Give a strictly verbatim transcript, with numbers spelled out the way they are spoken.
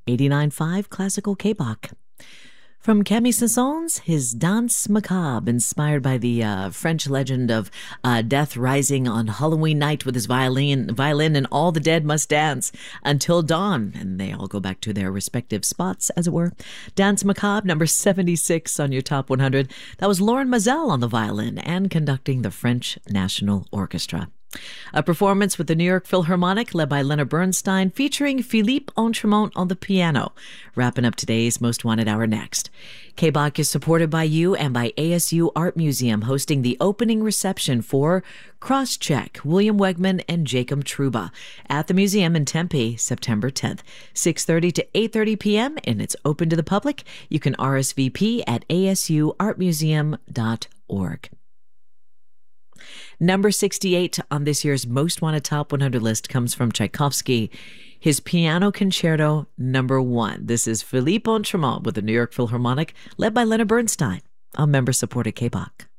eighty-nine point five Classical K-Bach. From Camille Saint-Saëns, his Danse Macabre, inspired by the uh, French legend of uh, death rising on Halloween night with his violin, violin, and all the dead must dance until dawn, and they all go back to their respective spots, as it were. Danse Macabre, number seventy-six on your top one hundred. That was Lauren Mazel on the violin and conducting the French National Orchestra. A performance with the New York Philharmonic led by Leonard Bernstein featuring Philippe Entremont on the piano. Wrapping up today's Most Wanted Hour next. K-Bach is supported by you and by A S U Art Museum, hosting the opening reception for Crosscheck, William Wegman and Jacob Truba at the museum in Tempe, September tenth, six thirty to eight thirty p.m. and it's open to the public. You can R S V P at a s u art museum dot org. Number sixty-eight on this year's Most Wanted Top one hundred list comes from Tchaikovsky, his Piano Concerto number one. This is Philippe Entremont with the New York Philharmonic, led by Leonard Bernstein, on member-supported K-Bach.